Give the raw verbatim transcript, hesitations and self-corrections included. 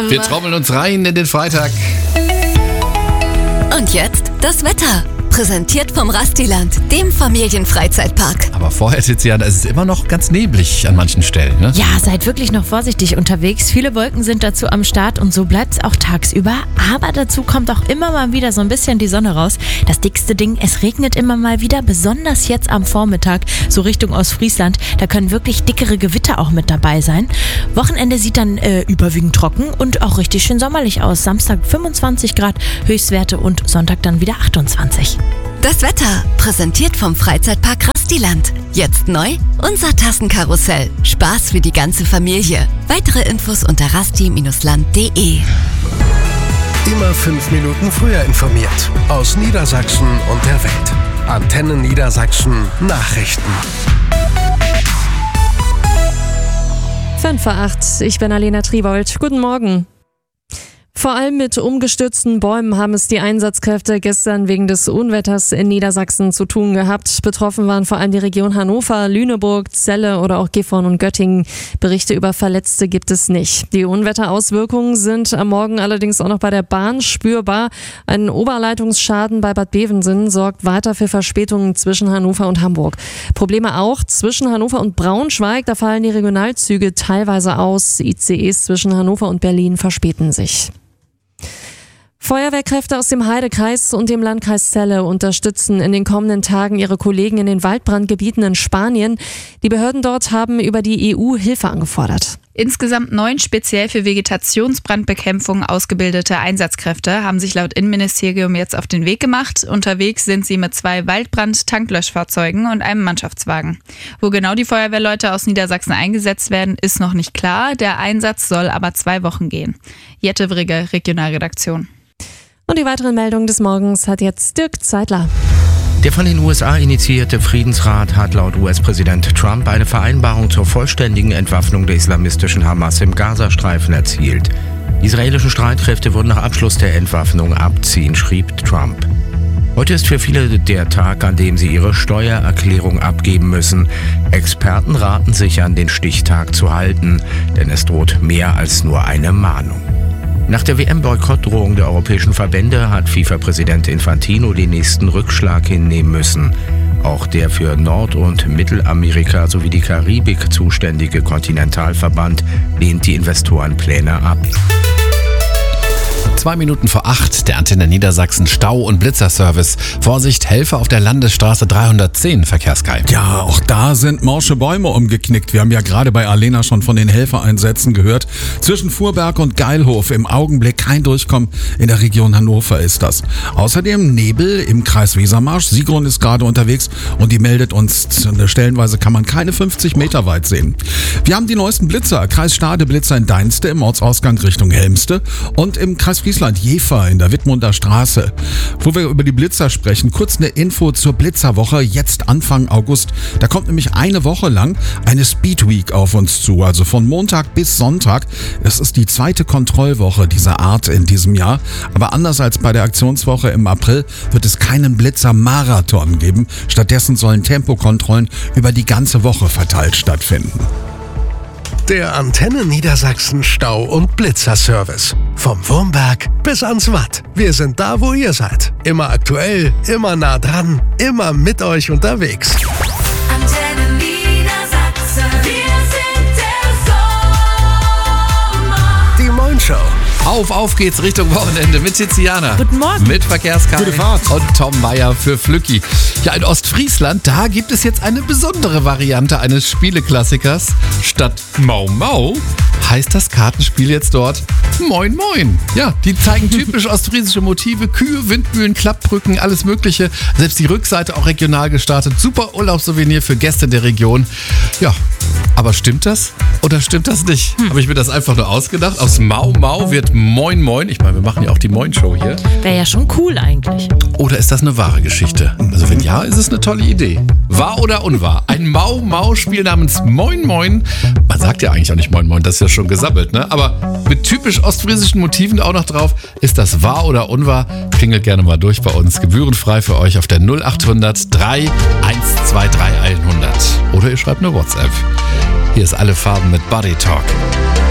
Wir trommeln uns rein in den Freitag. Und jetzt das Wetter. Präsentiert vom Rastiland, dem Familienfreizeitpark. Aber vorher, Tiziana, es ist immer noch ganz neblig an manchen Stellen, ne? Ja, seid wirklich noch vorsichtig unterwegs. Viele Wolken sind dazu am Start und so bleibt es auch tagsüber. Aber dazu kommt auch immer mal wieder so ein bisschen die Sonne raus. Das dickste Ding, es regnet immer mal wieder, besonders jetzt am Vormittag, so Richtung Ostfriesland. Da können wirklich dickere Gewitter auch mit dabei sein. Wochenende sieht dann äh, überwiegend trocken und auch richtig schön sommerlich aus. Samstag fünfundzwanzig Grad Höchstwerte und Sonntag dann wieder achtundzwanzig. Das Wetter, präsentiert vom Freizeitpark Rastiland. Jetzt neu, unser Tassenkarussell. Spaß für die ganze Familie. Weitere Infos unter rasti Bindestrich land punkt de. Immer fünf Minuten früher informiert. Aus Niedersachsen und der Welt. Antenne Niedersachsen Nachrichten. fünf vor acht, ich bin Alena Triebold. Guten Morgen. Vor allem mit umgestürzten Bäumen haben es die Einsatzkräfte gestern wegen des Unwetters in Niedersachsen zu tun gehabt. Betroffen waren vor allem die Region Hannover, Lüneburg, Celle oder auch Gifhorn und Göttingen. Berichte über Verletzte gibt es nicht. Die Unwetterauswirkungen sind am Morgen allerdings auch noch bei der Bahn spürbar. Ein Oberleitungsschaden bei Bad Bevensen sorgt weiter für Verspätungen zwischen Hannover und Hamburg. Probleme auch zwischen Hannover und Braunschweig. Da fallen die Regionalzüge teilweise aus. I C Es zwischen Hannover und Berlin verspäten sich. Feuerwehrkräfte aus dem Heidekreis und dem Landkreis Celle unterstützen in den kommenden Tagen ihre Kollegen in den Waldbrandgebieten in Spanien. Die Behörden dort haben über die E U Hilfe angefordert. Insgesamt neun speziell für Vegetationsbrandbekämpfung ausgebildete Einsatzkräfte haben sich laut Innenministerium jetzt auf den Weg gemacht. Unterwegs sind sie mit zwei Waldbrand-Tanklöschfahrzeugen und einem Mannschaftswagen. Wo genau die Feuerwehrleute aus Niedersachsen eingesetzt werden, ist noch nicht klar. Der Einsatz soll aber zwei Wochen gehen. Jette Wrigge, Regionalredaktion. Und die weiteren Meldungen des Morgens hat jetzt Dirk Zeitler. Der von den U S A initiierte Friedensrat hat laut U S-Präsident Trump eine Vereinbarung zur vollständigen Entwaffnung der islamistischen Hamas im Gazastreifen erzielt. Die israelischen Streitkräfte würden nach Abschluss der Entwaffnung abziehen, schrieb Trump. Heute ist für viele der Tag, an dem sie ihre Steuererklärung abgeben müssen. Experten raten sich an, den Stichtag zu halten, denn es droht mehr als nur eine Mahnung. Nach der W M-Boykottdrohung der europäischen Verbände hat FIFA-Präsident Infantino den nächsten Rückschlag hinnehmen müssen. Auch der für Nord- und Mittelamerika sowie die Karibik zuständige Kontinentalverband lehnt die Investorenpläne ab. Zwei Minuten vor acht, der Antenne Niedersachsen Stau- und Blitzerservice. Vorsicht, Helfer auf der Landesstraße dreihundertzehn, Verkehrskai. Ja, auch da sind morsche Bäume umgeknickt. Wir haben ja gerade bei Alena schon von den Helfereinsätzen gehört. Zwischen Fuhrberg und Geilhof im Augenblick kein Durchkommen. In der Region Hannover ist das. Außerdem Nebel im Kreis Wesermarsch. Sigrun ist gerade unterwegs und die meldet uns, stellenweise kann man keine fünfzig Meter weit sehen. Wir haben die neuesten Blitzer. Kreis Stade Blitzer in Deinste im Ortsausgang Richtung Helmste und im Kreis Friesland Jever in der Wittmunder Straße. Wo wir über die Blitzer sprechen, kurz eine Info zur Blitzerwoche, jetzt Anfang August. Da kommt nämlich eine Woche lang eine Speed Week auf uns zu, also von Montag bis Sonntag. Es ist die zweite Kontrollwoche dieser Art in diesem Jahr. Aber anders als bei der Aktionswoche im April wird es keinen Blitzer-Marathon geben. Stattdessen sollen Tempokontrollen über die ganze Woche verteilt stattfinden. Der Antenne Niedersachsen Stau- und Blitzerservice. Vom Wurmberg bis ans Watt. Wir sind da, wo ihr seid. Immer aktuell, immer nah dran, immer mit euch unterwegs. Antenne Niedersachsen, wir sind der Sommer. Die Moin Show. Auf, auf geht's Richtung Wochenende mit Tiziana. Guten Morgen. Mit Verkehrskai. Gute Fahrt. Und Tom Meyer für Flücki. Ja, in Ostfriesland, da gibt es jetzt eine besondere Variante eines Spieleklassikers. Statt Mau Mau heißt das Kartenspiel jetzt dort Moin Moin. Ja, die zeigen typisch ostfriesische Motive. Kühe, Windmühlen, Klappbrücken, alles mögliche. Selbst die Rückseite auch regional gestartet. Super Urlaubssouvenir für Gäste der Region. Ja, aber stimmt das oder stimmt das nicht? Hm. Habe ich mir das einfach nur ausgedacht? Aus Mau Mau wird Moin Moin. Ich meine, wir machen ja auch die Moin-Show hier. Wäre ja schon cool eigentlich. Oder ist das eine wahre Geschichte? Also wenn ja, ist es eine tolle Idee. Wahr oder unwahr? Ein Mau-Mau-Spiel namens Moin Moin. Man sagt ja eigentlich auch nicht Moin Moin, das ist ja schon gesammelt, ne? Aber mit typisch ostfriesischen Motiven auch noch drauf. Ist das wahr oder unwahr? Klingelt gerne mal durch bei uns. Gebührenfrei für euch auf der null acht hundert drei eins zwei drei hundert. Oder ihr schreibt eine WhatsApp. Hier ist Alle Farben mit Body Talk.